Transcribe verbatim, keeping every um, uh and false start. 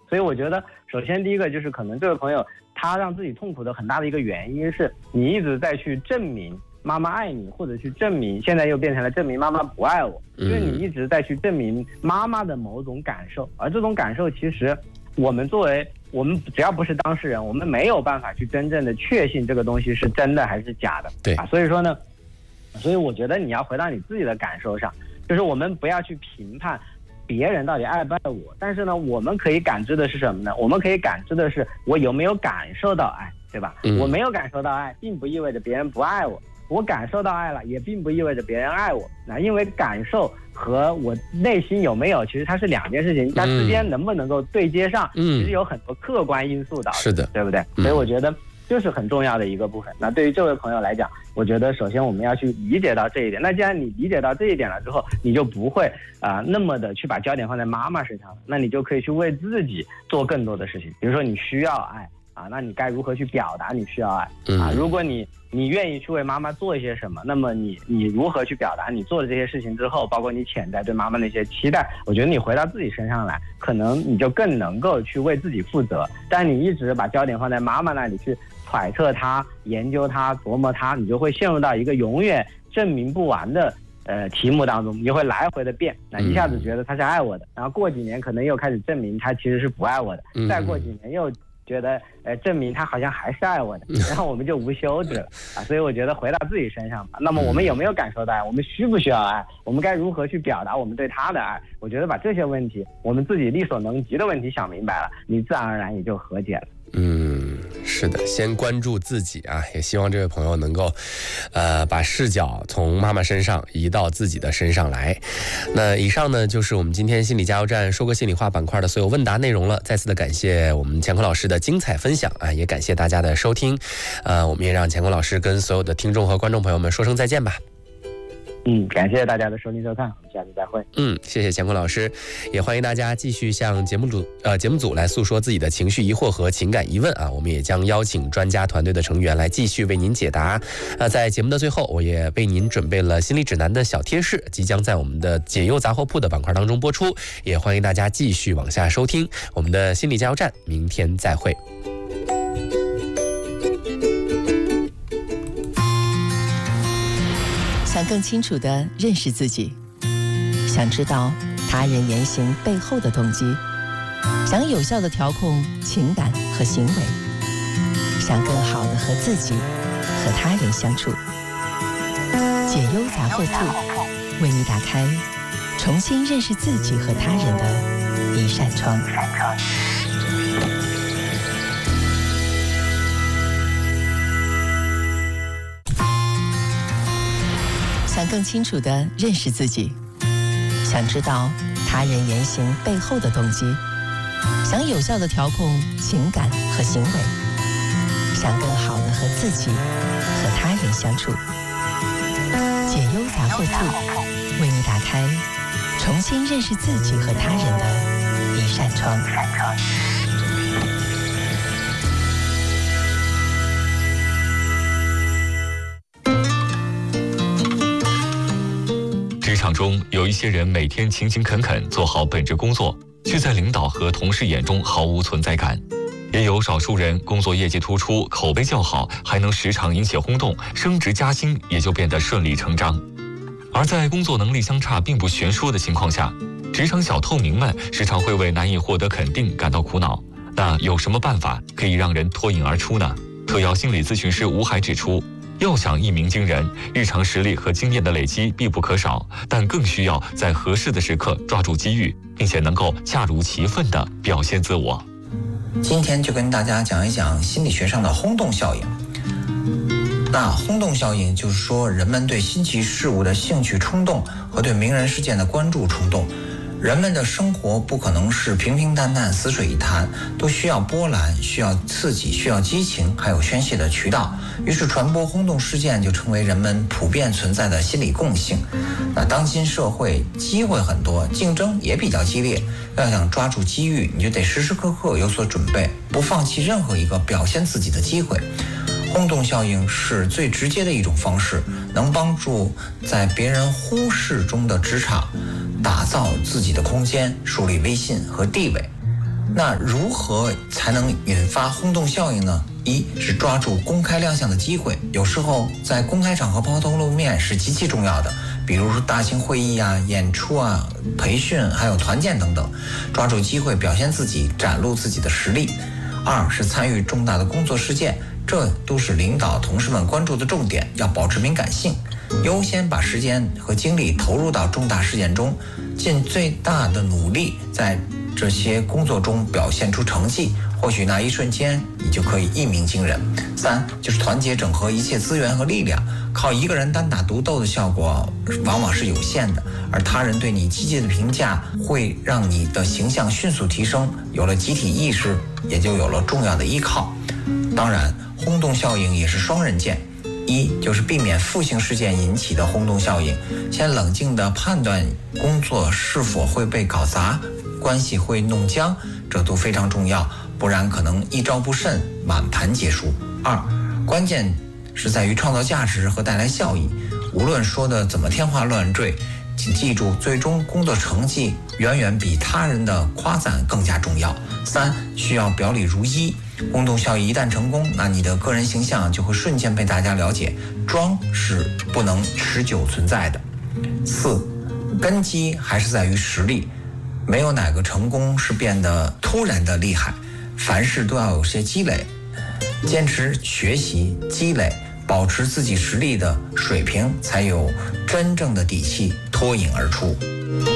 所以我觉得，首先第一个就是可能这位朋友他让自己痛苦的很大的一个原因是你一直在去证明妈妈爱你，或者去证明，现在又变成了证明妈妈不爱我，因为你一直在去证明妈妈的某种感受，而这种感受其实我们作为我们只要不是当事人，我们没有办法去真正的确信这个东西是真的还是假的。 对啊，所以说呢，所以我觉得你要回到你自己的感受上，就是我们不要去评判别人到底爱不爱我，但是呢，我们可以感知的是什么呢？我们可以感知的是我有没有感受到爱，对吧？嗯、我没有感受到爱，并不意味着别人不爱我。我感受到爱了，也并不意味着别人爱我。那因为感受和我内心有没有，其实它是两件事情，它之间能不能够对接上，嗯、其实有很多客观因素导致， 是的， 对不对？嗯、所以我觉得这是很重要的一个部分。那对于这位朋友来讲，我觉得首先我们要去理解到这一点。那既然你理解到这一点了之后，你就不会啊、呃、那么的去把焦点放在妈妈身上了，那你就可以去为自己做更多的事情。比如说你需要爱啊，那你该如何去表达你需要爱啊？如果你你愿意去为妈妈做一些什么，那么你你如何去表达你做的这些事情之后，包括你潜在对妈妈的一些期待，我觉得你回到自己身上来，可能你就更能够去为自己负责。但你一直把焦点放在妈妈那里去揣测她、研究她、琢磨她，你就会陷入到一个永远证明不完的呃题目当中，你就会来回的变。那一下子觉得她是爱我的，然后过几年可能又开始证明她其实是不爱我的，再过几年又觉得呃证明他好像还是爱我的，然后我们就无休止了啊。所以我觉得回到自己身上吧，那么我们有没有感受到爱？我们需不需要爱？我们该如何去表达我们对他的爱？我觉得把这些问题，我们自己力所能及的问题想明白了，你自然而然也就和解了。 嗯，是的，先关注自己啊，也希望这位朋友能够，呃，把视角从妈妈身上移到自己的身上来。那以上呢，就是我们今天心理加油站说个心里话板块的所有问答内容了。再次的感谢我们乾坤老师的精彩分享啊，也感谢大家的收听。呃，我们也让乾坤老师跟所有的听众和观众朋友们说声再见吧。 嗯，感谢大家的收听收看，我们下次再会。 嗯，谢谢乾坤老师，也欢迎大家继续向节目组呃节目组来诉说自己的情绪疑惑和情感疑问啊，我们也将邀请专家团队的成员来继续为您解答。那在节目的最后，我也为您准备了心理指南的小贴士，即将在我们的解忧杂货铺的板块当中播出，也欢迎大家继续往下收听我们的心理加油站，明天再会。 想更清楚地认识自己，想知道他人言行背后的动机，想有效地调控情感和行为，想更好地和自己和他人相处。解忧杂货铺为你打开重新认识自己和他人的一扇窗。想更清楚地认识自己，想知道他人言行背后的动机，想有效地调控情感和行为，想更好地和自己和他人相处。解忧杂货铺为你打开重新认识自己和他人的一扇窗。 职场中有一些人每天勤勤恳恳做好本职工作，却在领导和同事眼中毫无存在感；也有少数人工作业绩突出，口碑较好，还能时常引起轰动，升职加薪也就变得顺理成章。而在工作能力相差并不悬殊的情况下，职场小透明们时常会为难以获得肯定感到苦恼。那有什么办法可以让人脱颖而出呢？特邀心理咨询师吴海指出，要想一鸣惊人，日常实力和经验的累积必不可少，但更需要在合适的时刻抓住机遇，并且能够恰如其分地表现自我。 今天就跟大家讲一讲心理学上的轰动效应。那轰动效应就是说，人们对新奇事物的兴趣冲动和对名人事件的关注冲动。人们的生活不可能是平平淡淡、死水一潭，都需要波澜，需要刺激，需要激情，还有宣泄的渠道。于是传播轰动事件就成为人们普遍存在的心理共性。那当今社会机会很多，竞争也比较激烈，要想抓住机遇，你就得时时刻刻有所准备，不放弃任何一个表现自己的机会。轰动效应是最直接的一种方式，能帮助在别人忽视中的职场打造自己的空间，树立威信和地位。 那如何才能引发轰动效应呢？一是抓住公开亮相的机会，有时候在公开场合抛头露面是极其重要的，比如说大型会议啊、演出啊、培训还有团建等等，抓住机会表现自己，展露自己的实力。二是参与重大的工作事件，这都是领导同事们关注的重点，要保持敏感性，优先把时间和精力投入到重大事件中，尽最大的努力在这些工作中表现出成绩，或许那一瞬间你就可以一鸣惊人。三就是团结整合一切资源和力量，靠一个人单打独斗的效果往往是有限的，而他人对你积极的评价会让你的形象迅速提升，有了集体意识，也就有了重要的依靠。当然，轰动效应也是双刃剑，一就是避免负性事件引起的轰动效应，先冷静地判断工作是否会被搞砸，关系会弄僵，这都非常重要，不然可能一招不慎满盘皆输。二，关键是在于创造价值和带来效益，无论说的怎么天花乱坠，请记住，最终工作成绩远远比他人的夸赞更加重要。三，需要表里如一，轰动效应一旦成功，那你的个人形象就会瞬间被大家了解，装是不能持久存在的。四，根基还是在于实力，没有哪个成功是变得突然的厉害，凡事都要有些积累，坚持学习积累，保持自己实力的水平，才有真正的底气脱颖而出。